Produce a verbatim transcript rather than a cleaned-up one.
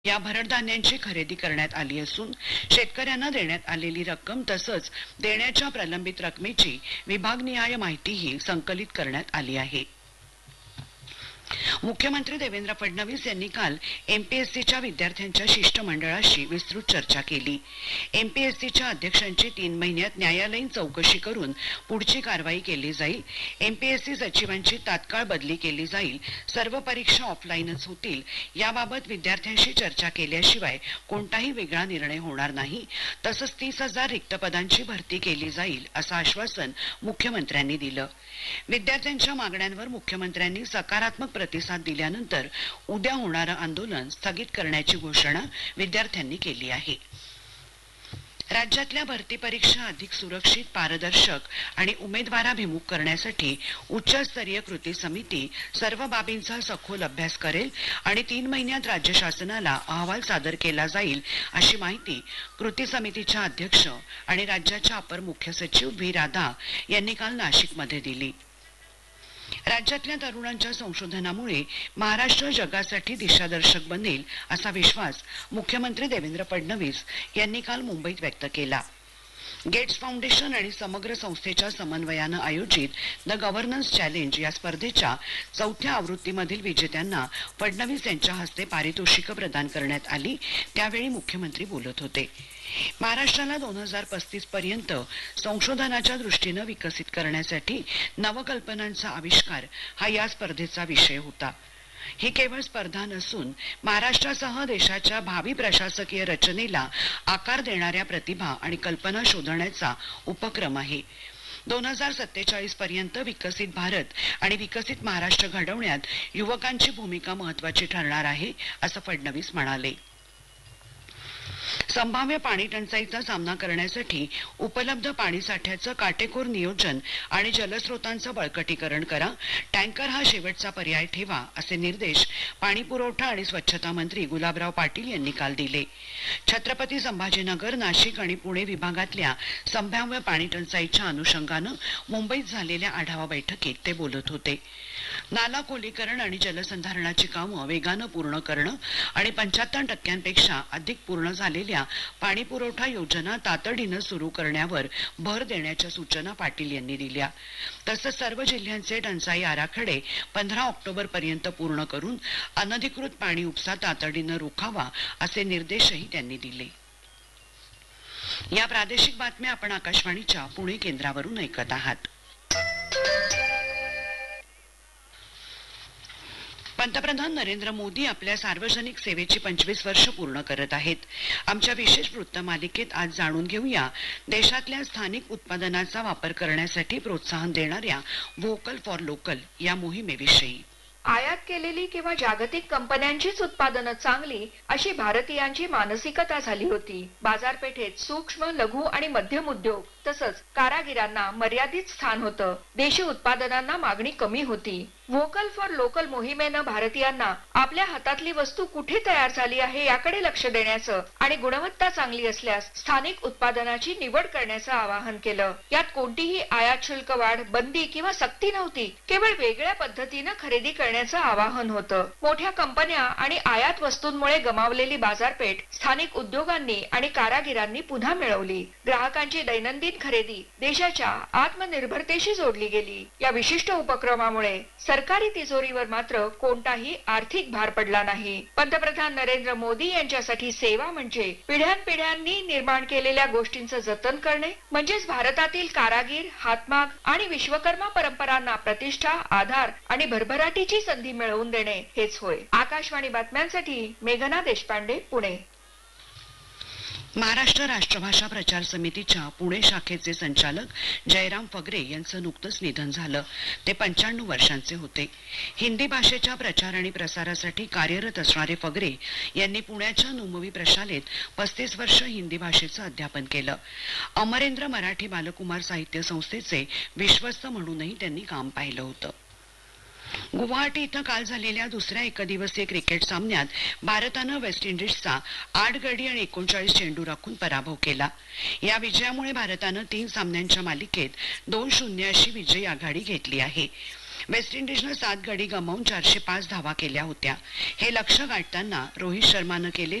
या भरडधान्यांची खरेदी करण्यात आली असून शेतकऱ्यांना देण्यात आलेली रक्कम तसंच देण्याच्या प्रलंबित रकमेची विभागनिहाय माहितीही संकलित करण्यात आली आहे. मुख्यमंत्री देवेंद्र फडणवीस यांनी काल एमपीएससीच्या विद्यार्थ्यांच्या शिष्टमंडळाशी विस्तृत चर्चा केली. एमपीएससीच्या अध्यक्षांची तीन महिन्यात न्यायालयीन चौकशी करून पुढची कारवाई केली जाईल. एमपीएससी सचिवांची तात्काळ बदली केली जाईल. सर्व परीक्षा ऑफलाईनच होतील. याबाबत विद्यार्थ्यांशी चर्चा केल्याशिवाय कोणताही वेगळा निर्णय होणार नाही. तसंच तीस हजार रिक्त पदांची भरती केली जाईल असं आश्वासन मुख्यमंत्र्यांनी दिलं. विद्यार्थ्यांच्या मागण्यांवर मुख्यमंत्र्यांनी सकारात्मक प्रतिसाद दिल्यानंतर उद्या होणारं आंदोलन स्थगित करण्याची घोषणा विद्यार्थ्यांनी केली आहे. राज्यातल्या भरती परीक्षा अधिक सुरक्षित, पारदर्शक आणि उमेदवाराभिमुख करण्यासाठी उच्चस्तरीय कृती समिती सर्व बाबींचा सखोल अभ्यास करेल आणि तीन महिन्यात राज्य शासनाला अहवाल सादर केला जाईल अशी माहिती कृती समितीच्या अध्यक्ष आणि राज्याच्या अपर मुख्य सचिव व्ही राधा यांनी काल नाशिकमध्ये दिली. राज्यातल्या तरुणांच्या संशोधनामुळे महाराष्ट्र जगासाठी दिशादर्शक बनेल असा विश्वास मुख्यमंत्री देवेंद्र फडणवीस यांनी काल मुंबईत व्यक्त केला. गेट्स फाउंडेशन आणि समग्र संस्थेच्या समन्वयानं आयोजित द गव्हर्नन्स चॅलेंज या स्पर्धेच्या चौथ्या आवृत्तीमधील विजेत्यांना फडणवीस यांच्या हस्ते पारितोषिकं प्रदान करण्यात आली. त्यावेळी मुख्यमंत्री बोलत होते. महाराष्ट्राला दोन हजार पस्तीस पर्यंत संशोधनाच्या दृष्टीनं विकसित करण्यासाठी नवकल्पनांचा आविष्कार हा या स्पर्धेचा विषय होता. ही केवळ स्पर्धा नसून महाराष्ट्रासह देशाच्या भावी प्रशासकीय रचनेला आकार देणाऱ्या प्रतिभा आणि कल्पना शोधण्याचा उपक्रम आहे. दोन हजार सत्तेचाळीस पर्यंत विकसित भारत आणि विकसित महाराष्ट्र घडवण्यात युवकांची भूमिका महत्वाची ठरणार आहे असं फडणवीस म्हणाले. संभाव्य पाणी टंचाईचा सामना करण्यासाठी उपलब्ध पाणीसाठ्याचं काटेकोर नियोजन आणि जलस्रोतांचं बळकटीकरण करा. टँकर हा शेवटचा पर्याय ठेवा असे निर्देश पाणीपुरवठा आणि स्वच्छता मंत्री गुलाबराव पाटील यांनी काल दिले. छत्रपती संभाजीनगर, नाशिक आणि पुणे विभागातल्या संभाव्य पाणी टंचाईच्या अनुषंगानं मुंबईत झालेल्या आढावा बैठकीत ते बोलत होते. नाला खोलीकरण आणि जलसंधारणाची कामं वेगानं पूर्ण करणं आणि पंच्याहत्तर टक्क्यांपेक्षा अधिक पूर्ण झालेल्या पाणी पुरवठा योजना तातडीनं सुरू करण्यावर भर देण्याच्या सूचना पाटील यांनी दिल्या. तसंच सर्व जिल्ह्यांचे टंचाई आराखडे पंधरा ऑक्टोबर पर्यंत पूर्ण करून अनधिकृत पाणी उपसा तातडीनं रोखावा असे निर्देशही त्यांनी दिले. या प्रादेशिक बातम्या आपण आकाशवाणीच्या पुणे केंद्रावरून ऐकत आहात. पंतप्रधान नरेंद्र मोदी आपल्या सार्वजनिक सेवेची पंचवीस वर्ष पूर्ण करत आहेत. आमच्या विशेष वृत्तमालिकेत आज जाणून घेऊया देशातल्या स्थानिक उत्पादनाचा वापर करण्यासाठी प्रोत्साहन देणाऱ्या व्होकल फॉर लोकल या मोहिमेविषयी. आयात केलेली किंवा जागतिक कंपन्यांचीच उत्पादनं चांगली अशी भारतीयांची मानसिकता झाली होती. बाजारपेठेत सूक्ष्म, लघु आणि मध्यम उद्योग तसंच कारागिरांना मर्यादित स्थान होतं. देशी उत्पादनांना मागणी कमी होती. व्होकल फॉर लोकल मोहिमेनं भारतीयांना आपल्या हातातली वस्तू कुठे तयार झाली आहे याकडे लक्ष देण्याचं आणि गुणवत्ता चांगली असल्यास स्थानिक उत्पादनाची निवड करण्याचं आवाहन केलं. यात कोणतीही आयात शुल्क वाढ, बंदी किंवा सक्ती नव्हती. केवळ वेगळ्या पद्धतीनं खरेदी करण्याचं आवाहन होतं. मोठ्या कंपन्या आणि आयात वस्तूंमुळे गमावलेली बाजारपेठ स्थानिक उद्योगांनी आणि कारागिरांनी पुन्हा मिळवली. ग्राहकांची दैनंदिन खरेदी देशाच्या आत्मनिर्भरतेशी जोडली गेली. या विशिष्ट उपक्रमामुळे सरकारी तिजोरीवर मात्र कोणताही आर्थिक भार पडला नाही. पंतप्रधान नरेंद्र मोदी यांच्यासाठी सेवा म्हणजे पिढ्यानपिढ्यांनी निर्माण केलेल्या गोष्टींचं जतन करणे, म्हणजेच भारतातील कारागीर, हातमाग आणि विश्वकर्मा परंपरांना प्रतिष्ठा, आधार आणि भरभराटीची संधी मिळवून देणे हेच होय. आकाशवाणी बातम्यांसाठी मेघना देशपांडे, पुणे. महाराष्ट्र राष्ट्रभाषा प्रचार समितीच्या पुणे शाखेचे संचालक जयराम फगरे यांचं नुकतंच निधन झालं. ते पंच्याण्णव वर्षांचे होते. हिंदी भाषेच्या प्रचार आणि प्रसारासाठी कार्यरत असणारे फगरे यांनी पुण्याच्या नुमवी प्रशालेत पस्तीस वर्ष हिंदी भाषेचं अध्यापन केलं. अमरेंद्र मराठी बालकुमार साहित्य संस्थेचे विश्वस्त म्हणूनही त्यांनी काम पाहिलं होतं. गुवाहाटी इथं काल झालेल्या दुसऱ्या एकदिवसीय क्रिकेट सामन्यात भारतानं वेस्ट इंडिजचा आठ गडी आणि एकोणचाळीस चेंडू राखून पराभव केला. या विजयामुळे भारतानं तीन सामन्यांच्या मालिकेत दोन शून्य अशी विजयी आघाडी घेतली आहे. वेस्ट इंडिजनं सात गडी गमावून चारशे पाच धावा केल्या होत्या. हे लक्ष्य गाठताना रोहित शर्मानं केले